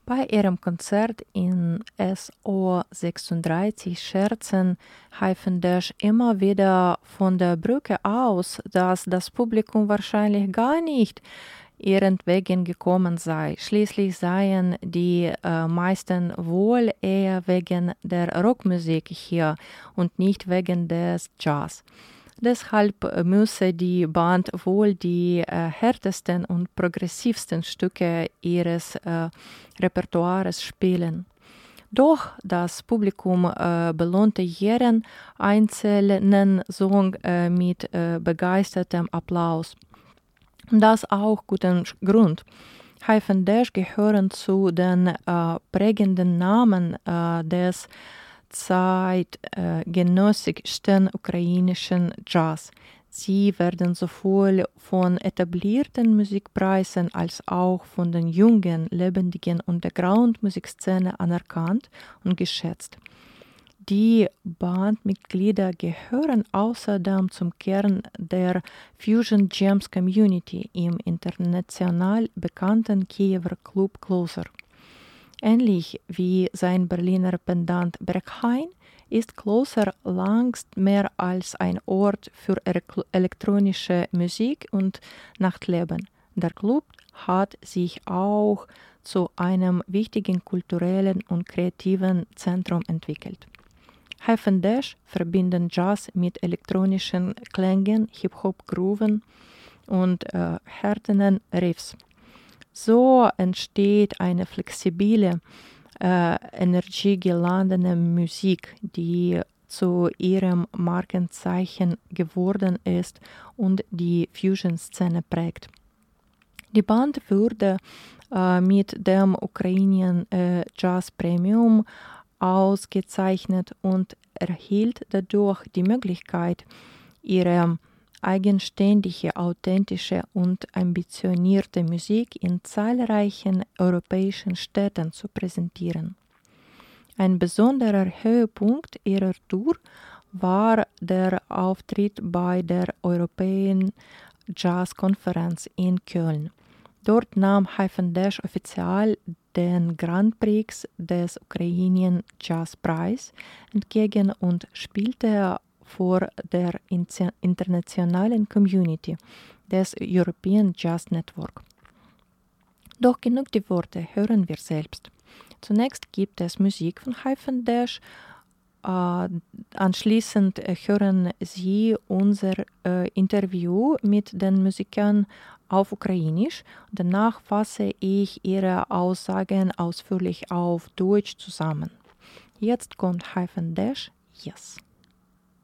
Bei ihrem Konzert in SO36 scherzen Dash immer wieder von der Brücke aus, dass das Publikum wahrscheinlich gar nicht ihretwegen gekommen sei. Schließlich seien die meisten wohl eher wegen der Rockmusik hier und nicht wegen des Jazz. Deshalb müsse die Band wohl die härtesten und progressivsten Stücke ihres Repertoires spielen. Doch das Publikum belohnte jeden einzelnen Song mit begeistertem Applaus. Das auch guten Grund. Dash gehören zu den prägenden Namen des zeitgenössischen ukrainischen Jazz. Sie werden sowohl von etablierten Musikpreisen als auch von den jungen, lebendigen Underground-Musikszene anerkannt und geschätzt. Die Bandmitglieder gehören außerdem zum Kern der Fusion Jams Community im international bekannten Kiewer Club Closer. Ähnlich wie sein Berliner Pendant Berghain ist Closer längst mehr als ein Ort für elektronische Musik und Nachtleben. Der Club hat sich auch zu einem wichtigen kulturellen und kreativen Zentrum entwickelt. Dash verbinden Jazz mit elektronischen Klängen, Hip-Hop-Grooven und härteren Riffs. So entsteht eine flexible, energiegeladene Musik, die zu ihrem Markenzeichen geworden ist und die Fusion-Szene prägt. Die Band wurde mit dem Ukrainian Jazz Premium ausgezeichnet und erhielt dadurch die Möglichkeit, ihre eigenständige, authentische und ambitionierte Musik in zahlreichen europäischen Städten zu präsentieren. Ein besonderer Höhepunkt ihrer Tour war der Auftritt bei der European Jazz Konferenz in Köln. Dort nahm Dash offiziell den Grand Prix des Ukrainian Jazzpreis entgegen und spielte vor der internationalen Community des European Jazz Network. Doch genug die Worte, hören wir selbst. Zunächst gibt es Musik von Dash. Anschließend hören Sie unser Interview mit den Musikern auf Ukrainisch. Danach fasse ich Ihre Aussagen ausführlich auf Deutsch zusammen. Jetzt kommt Dash, Yes.